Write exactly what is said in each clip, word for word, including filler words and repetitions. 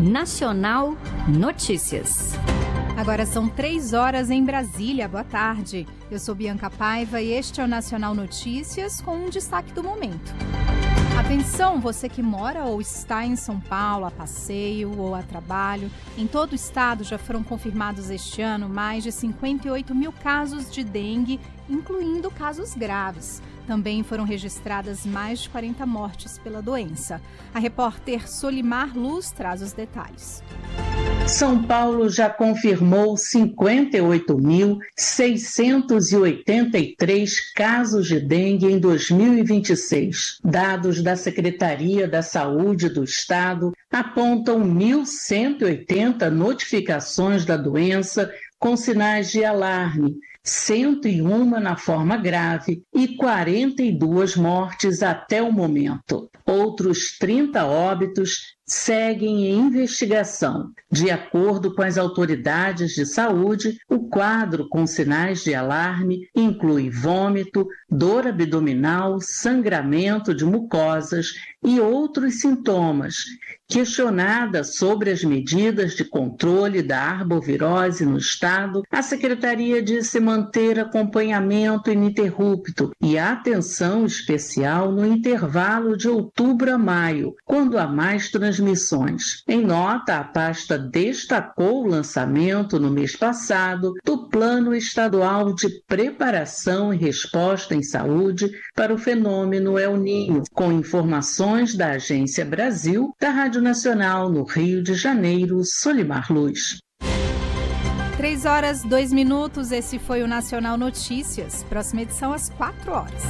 Nacional Notícias. Agora são três horas em Brasília. Boa tarde. Eu sou Bianca Paiva e este é o Nacional Notícias com um destaque do momento. Atenção, você que mora ou está em São Paulo a passeio ou a trabalho. Em todo o estado já foram confirmados este ano mais de cinquenta e oito mil casos de dengue, incluindo casos graves. Também foram registradas mais de quarenta mortes pela doença. A repórter Solimar Luz traz os detalhes. São Paulo já confirmou cinquenta e oito mil seiscentos e oitenta e três casos de dengue em dois mil e vinte e seis. Dados da Secretaria da Saúde do Estado apontam mil cento e oitenta notificações da doença com sinais de alarme, cento e um na forma grave e quarenta e duas mortes até o momento. Outros trinta óbitos seguem em investigação. De acordo com as autoridades de saúde, o quadro com sinais de alarme inclui vômito, dor abdominal, sangramento de mucosas e outros sintomas. Questionada sobre as medidas de controle da arbovirose no estado, a Secretaria disse manter acompanhamento ininterrupto e atenção especial no intervalo de outubro a maio, quando há mais transmissões. Em nota, a pasta destacou o lançamento no mês passado do Plano Estadual de Preparação e Resposta em Saúde para o fenômeno El Niño, com informações da Agência Brasil, da Rádio Nacional no Rio de Janeiro, Solimar Luz. Três horas, dois minutos, esse foi o Nacional Notícias. Próxima edição às quatro horas.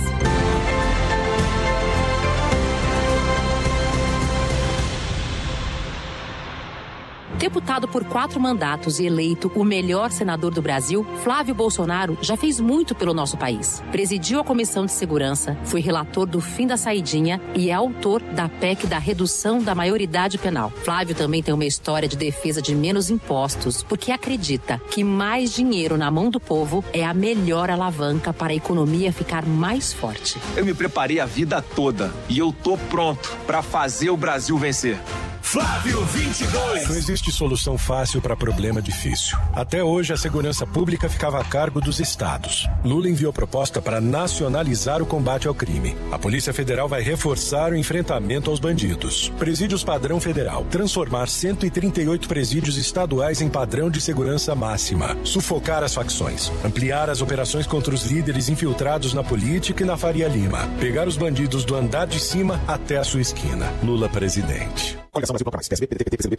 Deputado por quatro mandatos e eleito o melhor senador do Brasil, Flávio Bolsonaro já fez muito pelo nosso país. Presidiu a Comissão de Segurança, foi relator do fim da saidinha e é autor da P E C da redução da maioridade penal. Flávio também tem uma história de defesa de menos impostos, porque acredita que mais dinheiro na mão do povo é a melhor alavanca para a economia ficar mais forte. Eu me preparei a vida toda e eu tô pronto para fazer o Brasil vencer. Flávio vinte e dois. Não existe solução fácil para problema difícil. Até hoje, a segurança pública ficava a cargo dos estados. Lula enviou proposta para nacionalizar o combate ao crime. A Polícia Federal vai reforçar o enfrentamento aos bandidos. Presídios padrão federal. Transformar cento e trinta e oito presídios estaduais em padrão de segurança máxima. Sufocar as facções. Ampliar as operações contra os líderes infiltrados na política e na Faria Lima. Pegar os bandidos do andar de cima até a sua esquina. Lula presidente. Coligação Brasil Popular, P S B, P D T, P T B,